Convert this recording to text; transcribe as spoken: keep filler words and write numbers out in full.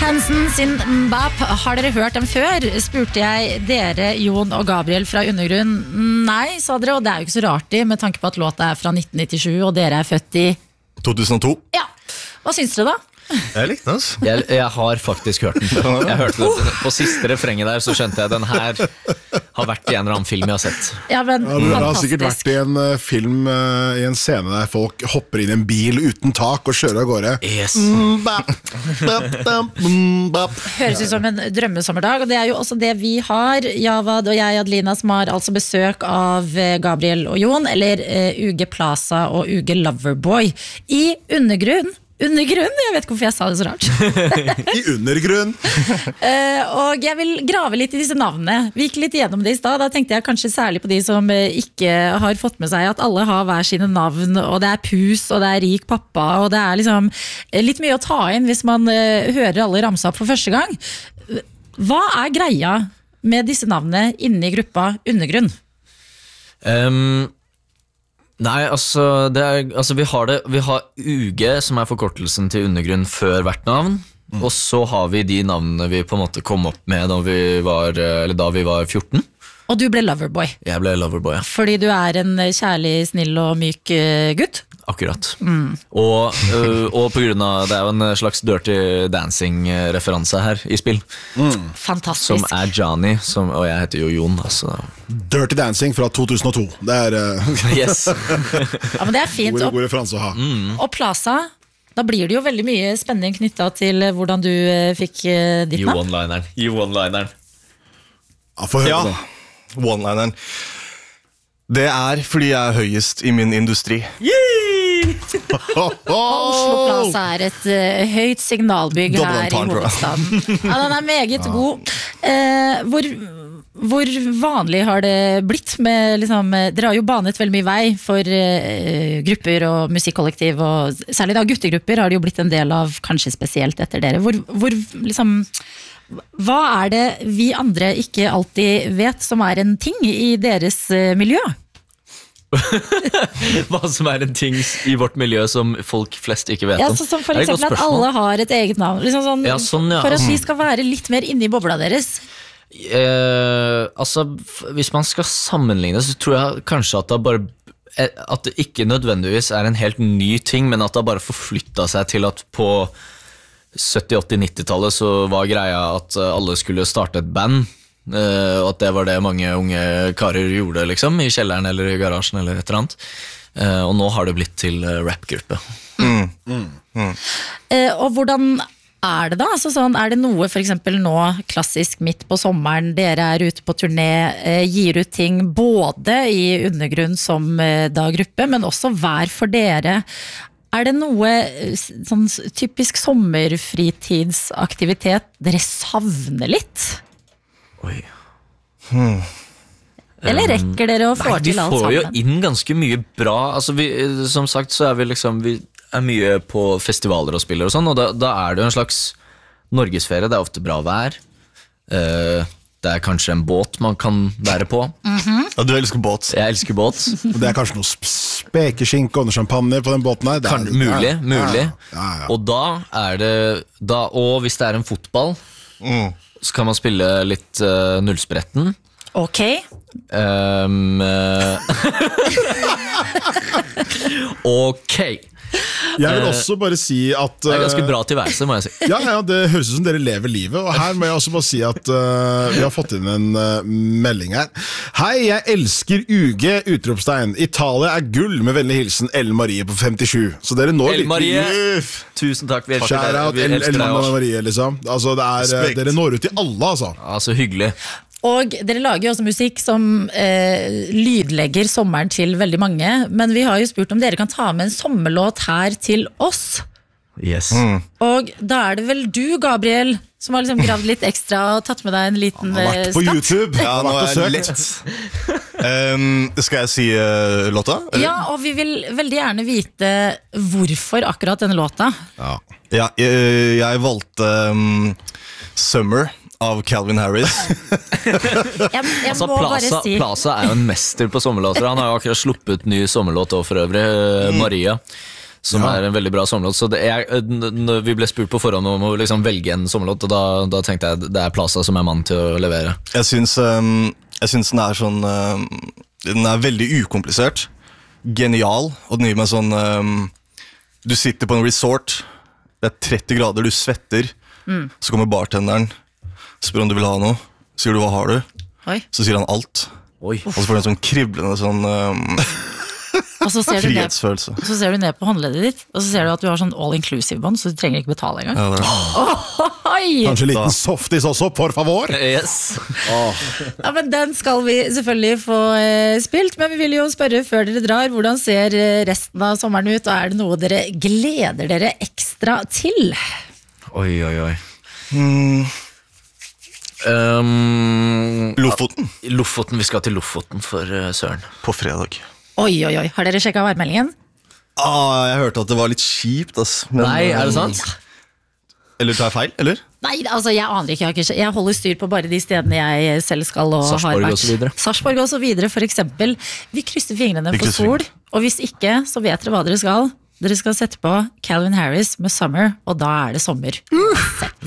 Hansen sin Mbap, har dere hørt dem før? Spurte jeg dere, Jon og Gabriel fra Undergrunn. Nei, sa dere, og det er jo ikke så rart i, med tanke på at låta er fra nitten nittisju, og dere er født i to tusen og to. Ja, hva syns dere da? Jeg likte den. Jeg, jeg har faktisk hørt den før. Jeg hørte den. På siste refrenget der så skjønte jeg den her har vært i en eller annen film jeg har sett. Ja, men Ja, det har sikkert fantastisk. vært i en uh, film uh, i en scene der folk hopper inn i en bil uten tak og kjører av gårde. Yes. Mbap, mbap, mbap, mbap. Høres ut som en drømmesommerdag, og det er jo også det vi har. Javad og jeg, Adelina, som har altså besøk av eh, Gabriel og Jon, eller eh, Uge Plaza og Uge Loverboy i Undergrunn. Undergrunn, jeg vet ikke hvorfor jeg sa det så rart. I undergrunn. Eh, og jeg vil grave litt i disse navnene. Vi gikk litt gjennom det i stad. Da tenkte jeg kanskje særlig på de som eh, ikke har fått med seg at alle har hver sine navn, og det er pus, og det er rik pappa, og det er liksom eh, litt mye å ta inn hvis man eh, hører alle ramse opp for første gang. Hva er greia med disse navnene inne i gruppa Undergrunn? Um, nei, altså, det er, altså vi har det Vi har U G, som er forkortelsen til Undergrunn før hvert navn. Mm. Og så har vi de navnene vi på en måte kom opp med da vi var, eller da vi var fjorten. Og du ble Loverboy, Jeg ble Loverboy, ja. fordi du er en kjærlig, snill og myk eh, gutt. Akkurat. Mm. Og, øh, og på grunn av det er jo en slags Dirty Dancing-referanse her i spill. Mm. Fantastisk. Som er Johnny, som, og jeg heter jo Jon. Altså. Dirty Dancing fra to tusen og to. Det er uh, Yes. Ja, men det er fint. god, Og, god referanse å ha. Mm. og Plaza, da blir det jo veldig mye spenning knyttet til hvordan du eh, fikk eh, ditt You navn. one-lineren. You one-lineren. Ja, få høre Ja, det. one-lineren. Det er fordi jeg er høyest i min industri. Oslo Plaza er et eh, høyt signalbygg Double her i entendre. hovedstaden. Ja, den er meget god. Eh, hvor, hvor vanlig har det blitt med liksom, eh, dere har jo banet veldig mye vei for eh, grupper og musikkollektiv, og særlig da guttegrupper har det jo blitt en del av, kanskje spesielt etter dere. Hvor, hvor liksom hva er det vi andre ikke alltid vet som er en ting i deres eh, miljø? Hva som er en ting i vårt miljø som folk flest ikke vet Ja, om. så som for Det er et godt eksempel at spørsmål. alle har et eget navn liksom sånn, Ja, sånn, ja. For at vi skal være litt mer inne i bobla deres. Eh, altså, f- hvis man skal sammenligne, så tror jeg kanskje at det bare eh, at det ikke nødvendigvis er en helt ny ting, men at det bare forflyttet seg til at på sytti-, åtti-, nittitallet så var greia at eh, alle skulle starte et band. Eh, og at det var det mange unge karer gjorde liksom, i kjelleren eller i garasjen eller et eller annet. Eh, og nå har det blitt til eh, rapgruppe. Eh, og hvordan er det da? Altså sånn, er det noe for eksempel nå, klassisk midt på sommeren, dere er ute på turné, eh, gir ut ting både i Undergrunn som eh, da gruppe, men også hver for dere. Er det noe eh, s- sånn s- typisk sommerfritidsaktivitet dere savner litt? Oi. Eller rekker dere å få Nei, vi til alt får jo sammen? inn ganske mye bra. Altså vi, som sagt så er vi liksom Vi er mye på festivaler og spiller og sånn, og da, da er det jo en slags norgesferie. Det er ofte bra vær. Eh, det er kanskje en båt man kan være på. Ja, du elsker båt. Jeg elsker båt. Og det er kanskje noe sp- spekeskinke og noe champagne på den båten her. Det er Kan, det- mulig, ja, mulig. Ja, ja, ja. Og da er det da, Og hvis det er en fotball, så kan man spille litt uh, nullspretten. Ok, Um, eh, ok. Jeg vil også bare si at Det er ganske eh, bra tilværelse, må jeg si. Ja, ja, det høres ut som dere lever livet. Og her må jeg også bare si at uh, vi har fått inn en uh, melding her. Hei, jeg elsker U G! Utropstegn. Italia er gull, med vennlig hilsen Ellen Marie på femtisju. Så dere når Ellen Marie. Uff. Tusen takk. Vi elsker Shout deg. out Vi Ellen elsker deg også. Marie, liksom. Altså, det er, uh, Respekt. dere når ut til alle, altså. Ja, så hyggelig. og dere lager jo også musikk som eh, lydlegger sommeren til veldig mange, men vi har jo spurt om dere kan ta med en sommerlåt her til oss. Yes. Og da er det vel du, Gabriel, som har liksom gravd litt ekstra og tatt med deg en liten Har eh, vært på skatt. YouTube. Ja, har nå vært er og jeg søkt. lett. Um, skal jeg si uh, låta? eller? Ja, og vi vil veldig gjerne vite hvorfor akkurat denne låta. Ja. Ja, jeg, jeg valgte um, Summer av Calvin Harris. Jeg, jeg Altså, må Plaza, bare si Plaza er jo en mester på sommerlåter. Han har jo akkurat sluppet ny sommerlåt også, for øvrig, Mm. eh, Maria. som Ja. er en veldig bra sommerlåt. Så det er, når vi ble spurt på forhånd om å liksom velge en sommerlåt, og da, da tenkte jeg det er Plaza som er mann til å levere. Jeg syns, um, jeg syns den er sånn um, Den er veldig ukomplisert. Genial. Og den gir meg sånn um, Du sitter på en resort. Det er tretti grader, du svetter. Mm. Så kommer bartenderen, spør om du vil ha noe. Sier du hva har du? Oi. Så sier han alt. Oi. Og så får du en sånn kriblende sånn um, Og så ser, du ned, frihetsfølelse. så ser du ned på håndleddet ditt, og så ser du at du har sånn all-inclusive-bånd, så du trenger ikke betale engang. Ja, det er det. Oi! Kanskje en liten softis også, por favor. Yes. Ja, men Den skal vi selvfølgelig få eh, spilt, men vi vil jo spørre før dere drar, hvordan ser eh, resten av sommeren ut, og er det noe dere gleder dere ekstra til? Oi, oi, oi. Mm, Um, Lofoten Lofoten, vi skal til Lofoten for uh, Søren. på fredag. Oi, oi, oi, har dere sjekket værmeldingen? Ah, jeg hørte at det var litt kjipt, ass. Men, Nei, er det um, sant? Eller tar jeg feil, eller? Nei, altså jeg aner ikke, jeg, har ikke, jeg holder styr på bare de stedene jeg selv skal og Sarpsborg har vært. og så videre. Sarpsborg og så videre, for eksempel. Vi krysser fingrene Vi for krysser sol, og hvis ikke, så vet dere hva dere skal. Dere skal sette på Calvin Harris med Summer, og da er det sommer.